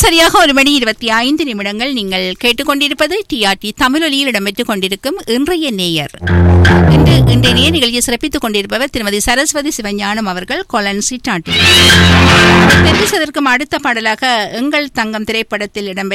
சரியாக 1:25 நீங்கள் கேட்டுக்கொண்டிருப்பது டிஆர்டி தமிழொலியில் இடம்பெற்றுக் கொண்டிருக்கும் இன்றைய நேயர். இன்றைய நேயர் நிகழ்ச்சியை சிறப்பித்துக் கொண்டிருப்பவர் திருமதி சரஸ்வதி சிவஞானம் அவர்கள் கொலன்சி டாட்டி. தெரிவித்ததற்கும் அடுத்த பாடலாக எங்கள் தங்கம் திரைப்படத்தில் இடம்பெற்ற